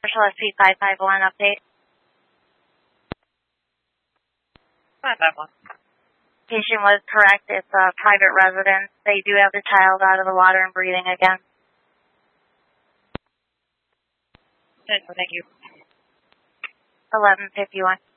Special SP 551 update. 551. Patient was correct. It's a private residence. They do have the child out of the water and breathing again. Thank you. 1151.